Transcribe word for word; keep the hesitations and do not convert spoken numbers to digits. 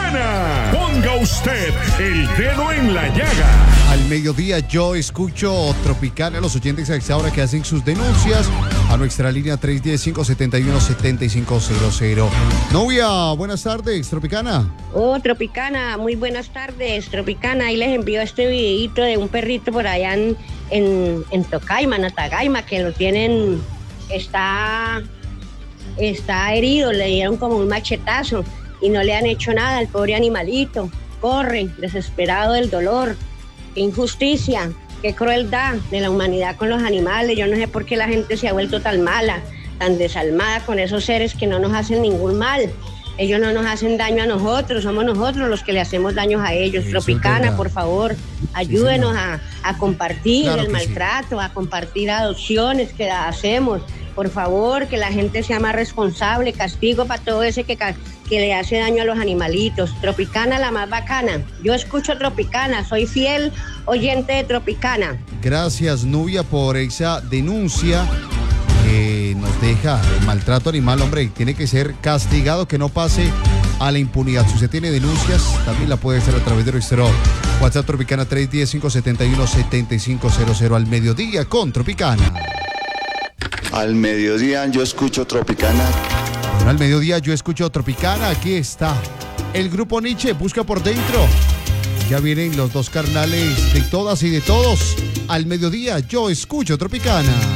Tropicana. Ponga usted el dedo en la llaga. Al mediodía yo escucho Tropicana, los oyentes a esta hora que hacen sus denuncias a nuestra línea tres uno cero, cinco siete uno, siete cinco cero cero. Novia, buenas tardes, Tropicana. Oh, Tropicana, muy buenas tardes, Tropicana. Ahí les envío este videito de un perrito por allá en, en, en Tocaima, Natagaima, que lo tienen, está, está herido, le dieron como un machetazo y no le han hecho nada al pobre animalito. Corre, desesperado del dolor. Qué injusticia, qué crueldad de la humanidad con los animales. Yo no sé por qué la gente se ha vuelto tan mala, tan desalmada con esos seres que no nos hacen ningún mal. Ellos no nos hacen daño a nosotros, somos nosotros los que le hacemos daños a ellos. Eso, Tropicana, por favor, ayúdenos sí, a, a compartir claro el maltrato, sí. a compartir adopciones que hacemos. Por favor, que la gente sea más responsable, castigo para todo ese que, que le hace daño a los animalitos. Tropicana, la más bacana. Yo escucho Tropicana, soy fiel oyente de Tropicana. Gracias, Nubia, por esa denuncia que nos deja el maltrato animal. Hombre, tiene que ser castigado, que no pase a la impunidad. Si usted tiene denuncias, también la puede hacer a través de nuestro WhatsApp Tropicana tres uno cero, cinco siete uno, siete cinco cero cero al mediodía con Tropicana. Al mediodía yo escucho Tropicana. Bueno, al mediodía yo escucho Tropicana. Aquí está el grupo Nietzsche, busca por dentro. Ya vienen los dos carnales de todas y de todos. Al mediodía yo escucho Tropicana.